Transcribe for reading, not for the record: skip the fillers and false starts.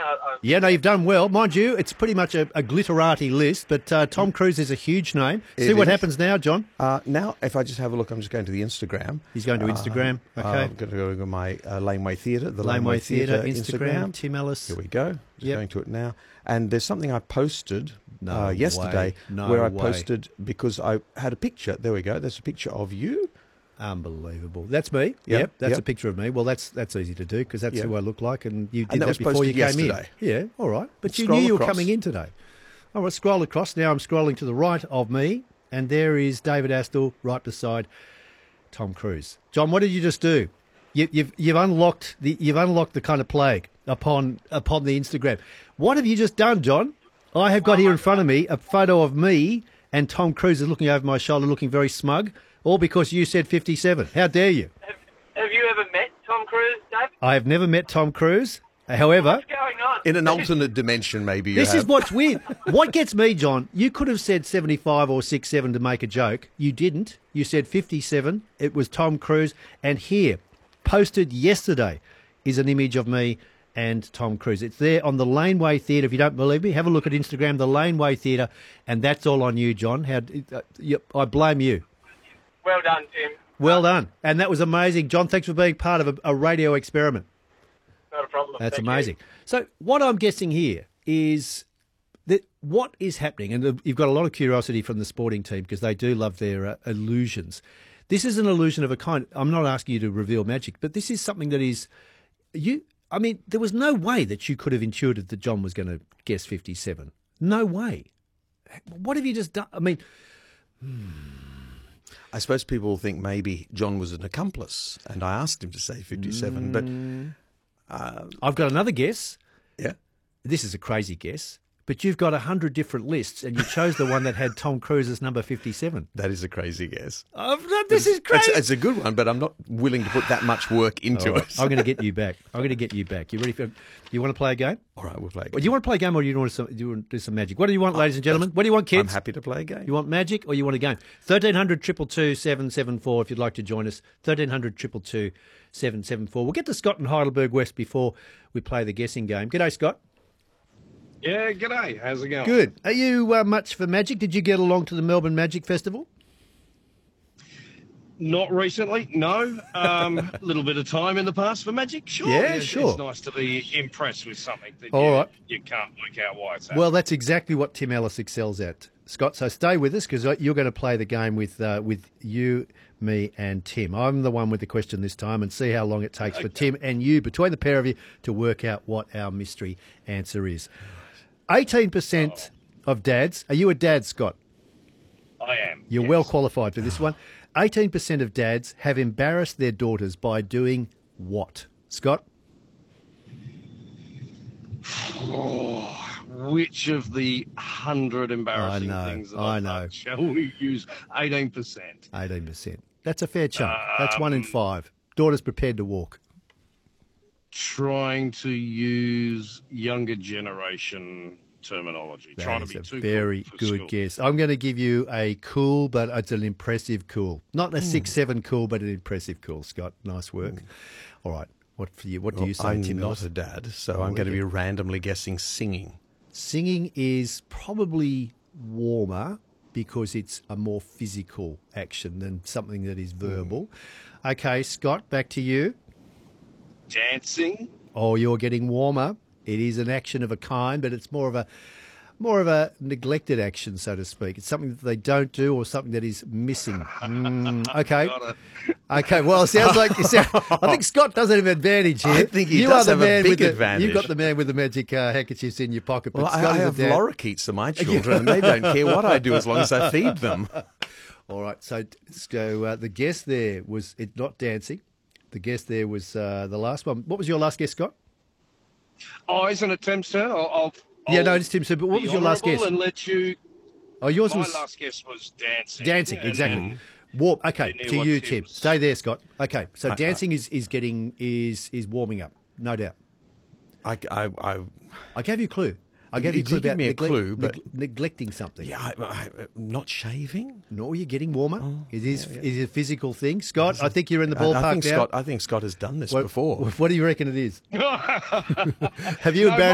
Yeah, no, you've done well. Mind you, it's pretty much a glitterati list, but Tom Cruise is a huge name. See what happens now, John. Now, if I just have a look, I'm just going to the Instagram. He's going to Instagram. Okay. I'm going to go to my Laneway Theatre, the Laneway Theatre, Instagram. Tim Ellis. Here we go. Just going to it now. And there's something I posted yesterday I posted because I had a picture. There we go. There's a picture of you. Unbelievable. That's me. Yep. That's a picture of me. Well, that's easy to do because that's who I look like, and you did that before you came in. Yeah, all right. But you knew you were coming in today. All right, scroll across. Now I'm scrolling to the right of me, and there is David Astle right beside Tom Cruise. John, what did you just do? You've unlocked the kind of plague upon the Instagram. What have you just done, John? I have got here in front of me a photo of me and Tom Cruise is looking over my shoulder, looking very smug, all because you said 57. How dare you? Have you ever met Tom Cruise, Dave? I have never met Tom Cruise. However, what's going on? In an alternate dimension, maybe. This is what's weird. What gets me, John, you could have said 75 or 67 to make a joke. You didn't. You said 57. It was Tom Cruise. And here, posted yesterday, is an image of me and Tom Cruise. It's there on the Laneway Theatre. If you don't believe me, have a look at Instagram, the Laneway Theatre, and that's all on you, John. I blame you. Well done, Tim. Well done. And that was amazing. John, thanks for being part of a radio experiment. Not a problem. That's Thank amazing. you. So what I'm guessing here is that what is happening, and you've got a lot of curiosity from the sporting team because they do love their illusions. This is an illusion of a kind. I'm not asking you to reveal magic, but this is something that is I mean, there was no way that you could have intuited that John was going to guess 57. No way. What have you just done? I mean, I suppose people will think maybe John was an accomplice, and I asked him to say 57, but I've got another guess. Yeah. This is a crazy guess, but you've got 100 different lists, and you chose the one that had Tom Cruise's number 57. That is a crazy guess. This is crazy. It's a good one, but I'm not willing to put that much work into it. I'm going to get you back. You ready for? You want to play a game? All right, we'll play a game. Well, do you want to play a game, or do you want to do some magic? What do you want, ladies and gentlemen? What do you want, kids? I'm happy to play a game. You want magic, or you want a game? 1300 222 774 if you'd like to join us. 1300 222 774. We'll get to Scott in Heidelberg West before we play the guessing game. G'day, Scott. Yeah, g'day. How's it going? Good. Are you much for magic? Did you get along to the Melbourne Magic Festival? Not recently, no. A little bit of time in the past for magic, sure. Yeah, sure. It's nice to be impressed with something that you can't work out why it's happening. Well, that's exactly what Tim Ellis excels at, Scott. So stay with us because you're going to play the game with you, me and Tim. I'm the one with the question this time and see how long it takes for Tim and you, between the pair of you, to work out what our mystery answer is. 18% of dads. Are you a dad, Scott? I am. You're well qualified for this one. 18% of dads have embarrassed their daughters by doing what? Scott? Which of the 100 embarrassing things that I've done shall we use 18%? 18%. That's a fair chunk. That's 1 in 5. Daughters prepared to walk. Trying to use younger generation terminology. That trying to is be a too very cool for good school. guess. I'm going to give you a cool, but it's an impressive cool. Not a 6-7 cool, but an impressive cool, Scott. Nice work. All right. What do you say, I'm Tim? not a dad, so I'm going to be randomly guessing singing. Singing is probably warmer because it's a more physical action than something that is verbal. Okay, Scott, back to you. Dancing. Oh, you're getting warmer. It is an action of a kind, but it's more of a neglected action, so to speak. It's something that they don't do or something that is missing. Okay. Okay, well, it sounds like I think Scott does have an advantage here. I think he does have a big advantage. You've got the man with the magic handkerchiefs in your pocket. But Well, Scott I have lorikeets are my children, and they don't care what I do as long as I feed them. All right, so the guess there was not dancing. The guess there was the last one. What was your last guess, Scott? Oh, isn't it Tim's turn? It's Tim. So, but what was your last guess? And let you. Oh, yours My was last guess was dancing. dancing. Exactly. Warm. Okay, Didn't to hear you, what Tim. Tim's- Stay there, Scott. Okay, so dancing is warming up, no doubt. I gave you a clue. I gave You you a clue did give about me a clue, but- neglecting something. yeah, not shaving. No, you're getting warmer. It is a physical thing. Scott, I think you're in the ballpark now. I think Scott has done this before. What do you reckon it is? Have you No, embarrassed